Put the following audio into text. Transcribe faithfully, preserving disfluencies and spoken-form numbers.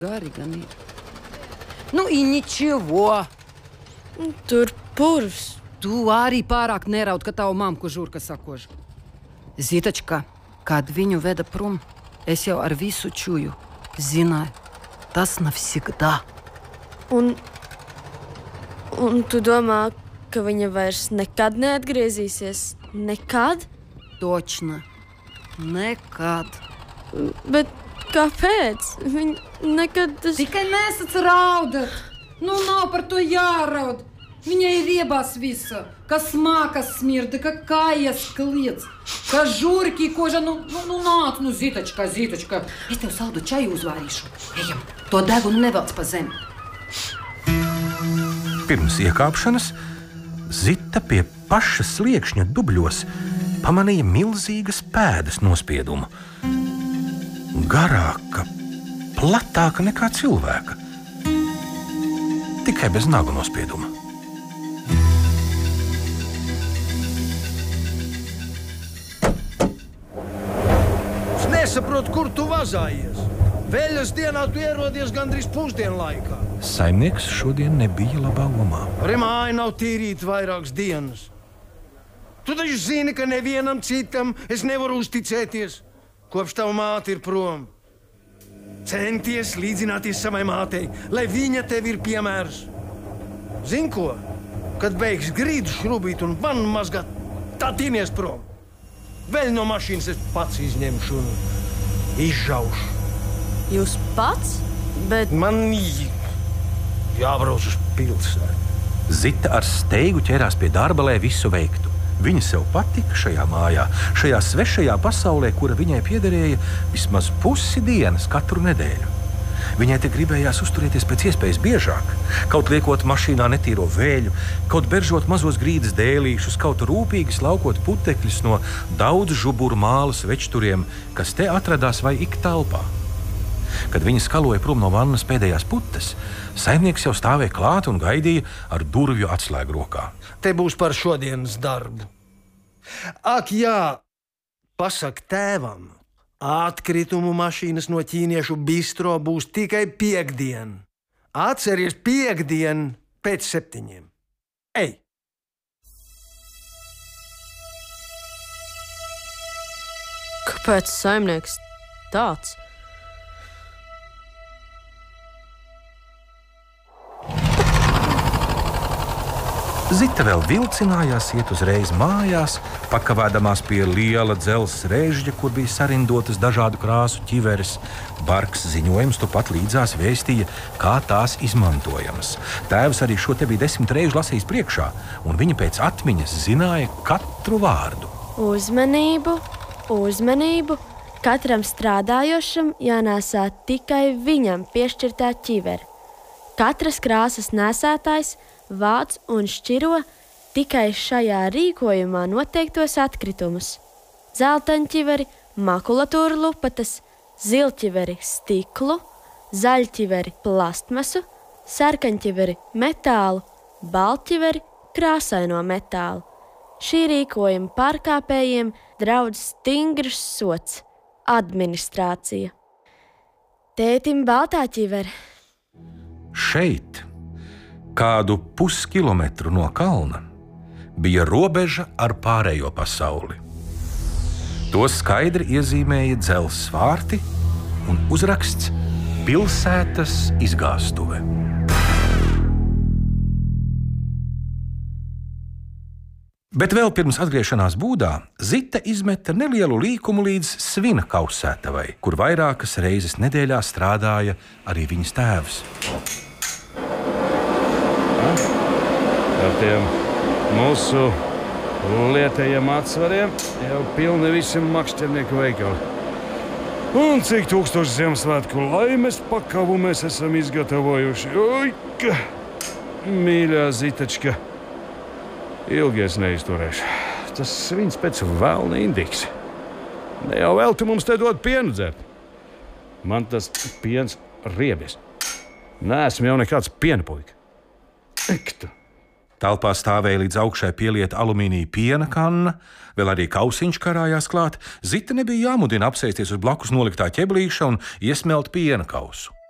Gari gan ir. Nu, и ничего. Tur purvs. Tu arī pārāk neraud, ka tavu mamku žurka sakož. Zitačka, kad viņu veda prom, es jau ar visu čuju. Zināju, tas навсегда. Un, un tu domā, ka viņa vairs nekad neatgriezīsies? Nekad? Точно. Nekad. Bet kāpēc? Viņa nekad tas... Tikai nesac raudat. Nu, nav par to jāraud. Viņai ir riebās visa. Ka smakas smirda, ka kājas kliedz, ka žurki koža. Nu, nu, nu nāc, nu, Zitačka, Zitačka. Es tev saldu čaju uzvārīšu. Ejam, to degunu nevelc pa zemi. Pirms iekāpšanas Zita pie paša sliekšņa dubļos pamanīja milzīgas pēdas nospiedumu. Garāka, platāka nekā cilvēka. Tikai bez nagu nospieduma. Es nesaprotu, kur tu vazājies. Veļas dienā tu ierodies gandrīz pusdienu laikā. Saimnieks šodien nebija labā omā. Arī māja nav tīrīta vairākas dienas. Tu taču zini, ka nevienam citam es nevaru uzticēties, kopš tava māte ir prom. Centies līdzināties savai mātei, lai viņa tev ir piemērs. Zini ko? Kad beigs grīdu šrubīt un vannu mazgāt, tā tinies prom. Vēl no mašīnas es pats izņemšu un izžaušu. Jūs pats? Bet... Man jābrauc uz pilsētu. Zita ar steigu ķērās pie darba, lai visu veiktu. Viņa sev patika šajā mājā, šajā svešajā pasaulē, kura viņai piederēja vismaz pusi dienas katru nedēļu. Viņai te gribējās uzturēties pēc iespējas biežāk, kaut liekot mašīnā netīro vēļu, kaut beržot mazos grīdas dēlīšus, kaut rūpīgi slaukot putekļus no daudz žuburu mālas večturiem, kas te atradās vai ik telpā. Kad viņa skaloja prom no vannas pēdējās putas, saimnieks jau stāvēja klāt un gaidīja ar durvju atslēgu rokā. Te būs par šodienas darbu. Ak, jā, pasak tēvam, atkritumu mašīnas no ķīniešu bistro būs tikai piekdien. Atceries piekdien pēc septiņiem. Ej! Kāpēc saimnieks tāds? Zita vēl vilcinājās iet uzreiz mājās, pakavēdamās pie liela dzelzs rēžģa, kur bija sarindotas dažādu krāsu ķiveres. Barks ziņojums turpat līdzās vēstīja, kā tās izmantojamas. Tēvs arī šo te bija desmit reižu lasījis priekšā, un viņa pēc atmiņas zināja katru vārdu. Uzmanību, uzmanību! Katram strādājošam jānēsā tikai viņam piešķirtā ķivere. Katras krāsas nēsātājs vāc un šķiro tikai šajā rīkojumā noteiktos atkritumus. Zeltaņķiveri, makulatūru lupatas, zilķiveri stiklu, zaļķiveri plastmasu, sarkaņķiveri metālu, baltķiveri krāsaino metālu. Šī rīkojuma pārkāpējiem draudz stingrs sots – administrācija. Tētim baltā ķivere. Šeit, kādu puskilometru no kalna, bija robeža ar pārējo pasauli. To skaidri iezīmēja dzelzs vārti un uzraksts pilsētas izgāstuve. Bet vēl pirms atgriešanās būdā Zita izmeta nelielu līkumu līdz svina kausētavai, kur vairākas reizes nedēļā strādāja arī viņas tēvs. Ar tiem mūsu lietējiem atsvariem jau pilni visi makšķernieku veikali. Un cik tūkstoši Ziemassvētku laimes pakavu mēs esam izgatavojuši. Ui, mīļā Zitačka, ilgi es neizturēšu. Tas svins pēc velna indiks. Ne jau vēl tu mums te dod pienu dzert. Man tas piens riebies. Neesmu jau nekāds piena puika. Ektu. Telpā stāvēja līdz augšai pielieta alumīnija piena kanna, vēl arī kausiņš karājās klāt. Zita nebija jāmudina apsēsties uz blakus noliktā ķeblīša un iesmelt piena kausu.